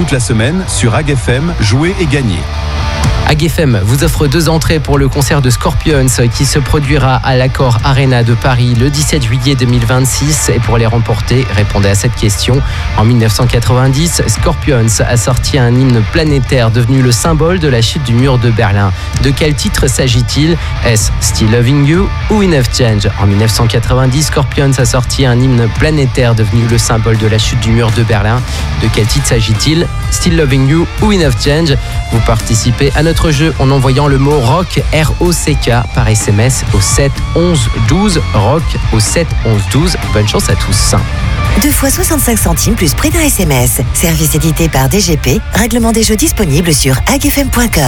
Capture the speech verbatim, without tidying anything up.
Toute la semaine, sur A G F M, jouez et gagnez. A G F M vous offre deux entrées pour le concert de Scorpions qui se produira à l'Accor Arena de Paris le dix-sept juillet deux mille vingt-six. Et pour les remporter, répondez à cette question. En dix-neuf cent quatre-vingt-dix, Scorpions a sorti un hymne planétaire devenu le symbole de la chute du mur de Berlin. De quel titre s'agit-il ? Est-ce Still Loving You ou Wind of Change ? En dix-neuf cent quatre-vingt-dix, Scorpions a sorti un hymne planétaire devenu le symbole de la chute du mur de Berlin. De quel titre s'agit-il ? Still Loving You ou Wind of Change ? Vous participez à notre jeu en envoyant le mot rock, R O C K, par S M S au sept onze douze. Rock au sept onze douze. Bonne chance à tous. deux fois soixante-cinq centimes plus prix d'un S M S. Service édité par D G P. Règlement des jeux disponible sur A G F M point com.